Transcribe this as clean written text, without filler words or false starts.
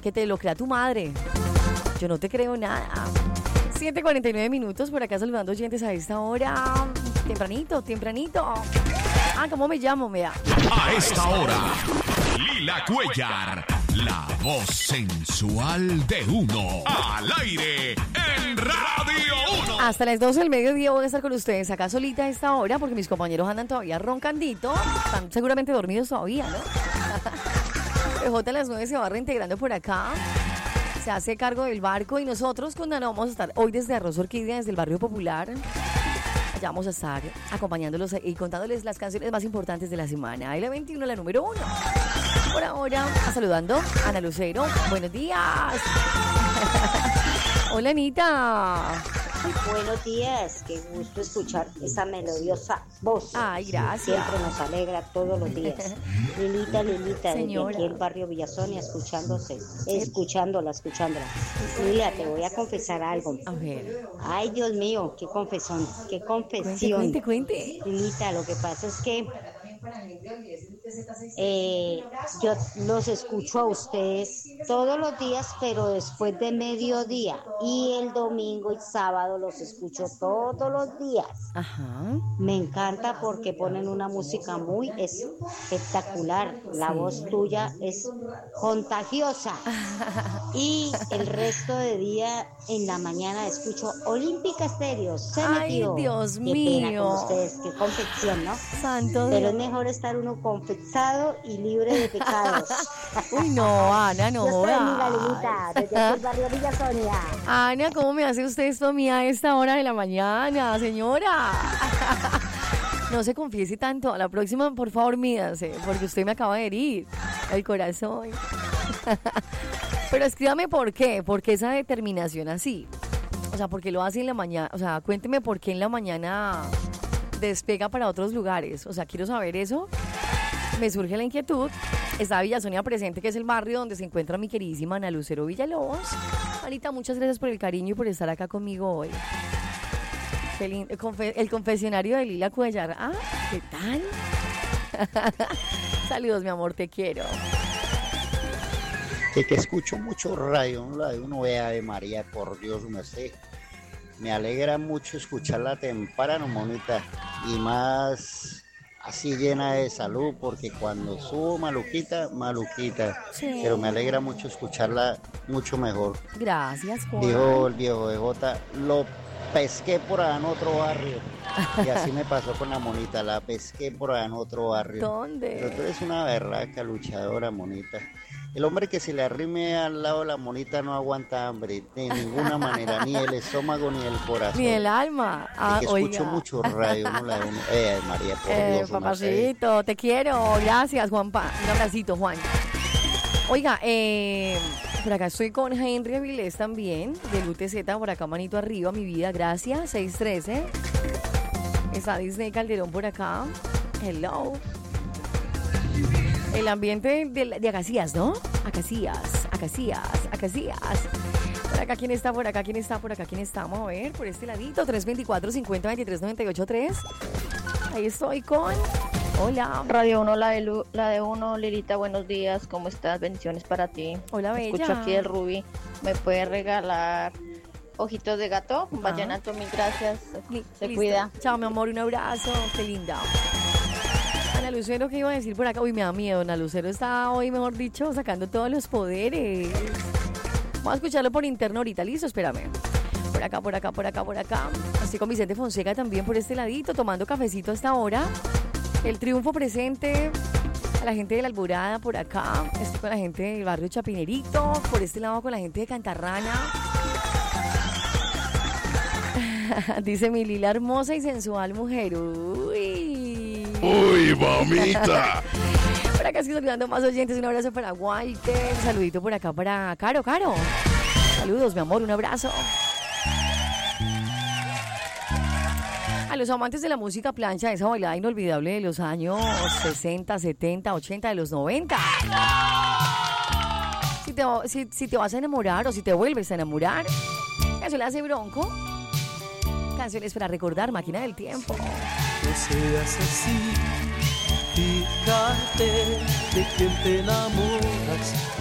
que te lo crea tu madre. Yo no te creo nada. 7:49 minutos, por acá saludando oyentes a esta hora. Tempranito. ¿Cómo me llamo? Vea. A esta hora, Lila Cuellar, la voz sensual de Uno, al aire en Radio 1. Hasta las 12 del mediodía voy a estar con ustedes acá solita a esta hora porque mis compañeros andan todavía roncandito. Están seguramente dormidos todavía, ¿no? PJ a las 9 se va reintegrando por acá. Se hace cargo del barco y nosotros con Nana vamos a estar hoy desde Arroz Orquídea, desde el barrio popular. Allá vamos a estar acompañándolos y contándoles las canciones más importantes de la semana. Ahí la 21, la número 1. Por ahora, saludando a Ana Lucero. Buenos días. Hola, Anita. Buenos días, qué gusto escuchar esa melodiosa voz. Ay, gracias. Siempre nos alegra todos los días. Lilita, señora, desde aquí el barrio Villasonia, escuchándola. Lila, te voy a confesar algo. A ver. Ay, Dios mío, qué confesión. Cuente. Lilita, lo que pasa es que yo los escucho a ustedes todos los días, pero después de mediodía, y el domingo y sábado los escucho todos los días. Ajá. Me encanta porque ponen una música muy espectacular. La voz tuya es contagiosa. Y el resto de día en la mañana escucho Olímpica Estéreo. Ay, Dios mío. Qué pena con ustedes, qué confección, ¿no? Santo Pero Dios. es mejor estar uno confesado y libre de pecados. Uy, no, Ana, no. Yo soy amiga Lilita, desde el barrio Villa Sonia. Ana, ¿cómo me hace usted esto a mí a esta hora de la mañana, señora? No se confiese tanto. A la próxima, por favor, mídase, porque usted me acaba de herir el corazón. Pero escríbame por qué esa determinación así. O sea, ¿por qué lo hace en la mañana? O sea, cuénteme por qué en la mañana despega para otros lugares. O sea, quiero saber eso. Me surge la inquietud. Está Villa Sonia presente, que es el barrio donde se encuentra mi queridísima Ana Lucero Villalobos. Anita, muchas gracias por el cariño y por estar acá conmigo hoy. El confesionario de Lila Cuellar. ¿Qué tal? Saludos, mi amor, te quiero. Que escucho mucho radio, uno ve Ave María, por Dios, merced. Me alegra mucho escucharla temprano, monita, y más así llena de salud, porque cuando subo maluquita, sí. Pero me alegra mucho escucharla mucho mejor. Gracias, Juan. Dijo el viejo de Jota, lo pesqué por allá en otro barrio. Y así me pasó con la monita, la pesqué por allá en otro barrio. ¿Dónde? Pero tú eres una berraca luchadora, monita. El hombre que se le arrime al lado de la monita no aguanta hambre, de ninguna manera, ni el estómago ni el corazón. Ni el alma. Que escucho mucho radio, no la de uno. María, por Dios. Papacito, te quiero. Gracias, Juanpa. Un abracito, Juan. Oiga, por acá estoy con Henry Avilés también, del UTZ, por acá manito arriba, mi vida, gracias, 613. Está Disney Calderón por acá. Hello. El ambiente de Acacías, ¿no? Acacías. Por acá, ¿quién está? Vamos a ver, por este ladito, 324-50-23-98-3. Ahí estoy con... Hola. Radio 1, la de Uno, Lilita, buenos días, ¿cómo estás? Bendiciones para ti. Hola, bella. Escucho aquí el Ruby. ¿Me puede regalar ojitos de gato? Vallenato, mil gracias. Se Listo. cuida. Chao, mi amor, un abrazo. Qué linda. Ana Lucero, ¿qué iba a decir por acá? Uy, me da miedo. Ana Lucero está hoy, mejor dicho, sacando todos los poderes. Vamos a escucharlo por interno ahorita. Listo, espérame. Por acá. Estoy con Vicente Fonseca también por este ladito, tomando cafecito hasta ahora. El triunfo presente. A la gente de la Alborada por acá. Estoy con la gente del barrio Chapinerito. Por este lado con la gente de Cantarrana. Dice mi Lila, hermosa y sensual mujer. ¡Uy, mamita! Por acá estoy saludando más oyentes. Un abrazo para Walter. Un saludito por acá para Caro. Saludos, mi amor. Un abrazo. A los amantes de la música plancha, esa bailada inolvidable de los años 60, 70, 80, de los 90. Si te vas a enamorar o si te vuelves a enamorar, eso le hace Bronco. Canciones para recordar, máquina del tiempo. No seas así, fíjate de quién te enamoras.